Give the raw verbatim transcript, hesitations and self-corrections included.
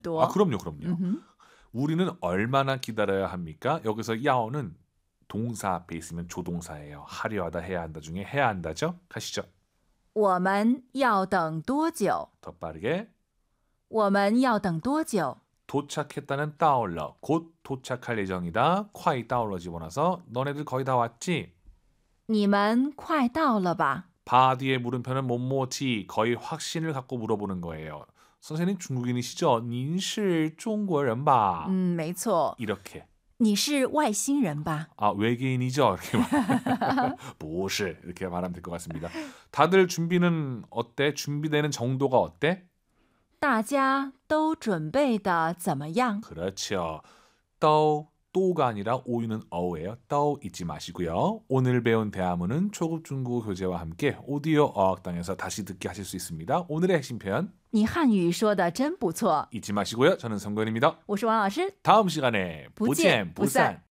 多. 아, 그럼요, 그럼요. 음흠. 우리는 얼마나 기다려야 합니까? 여기서 야오는 동사 앞에 있으면 조동사예요. 하려 하다, 해야 한다 중에 해야 한다죠? 가시죠. 我们要等多久? 더 빠르게. 我们要等多久? 도착했다는 따올러. 곧 도착할 예정이다. 콰이 따올러 집어넣어서 너네들 거의 다 왔지? 你们快到了吧? 바 뒤에 물음표는 뭐뭐지 거의 확신을 갖고 물어보는 거예요. 선생님 중국인이시죠? 您是中国人吧? 嗯，没错. 이렇게. 你是外星人吧? 아, 외계인이죠? 이렇게 말. 不是 이렇게 말하면 될 것 같습니다. 다들 준비는 어때? 준비되는 정도가 어때? 大家都准备的怎么样? 그렇죠. 또, 또가 아니라 오유는 어예요. 또 잊지 마시고요. 오늘 배운 대화문은 초급 중국어 교재와 함께 오디오 어학당에서 다시 듣게 하실 수 있습니다. 오늘의 핵심 표현 你汉语说的真不错. 잊지 마시고요. 저는 성건입니다. 我是王老师. 다음 시간에 不见不散.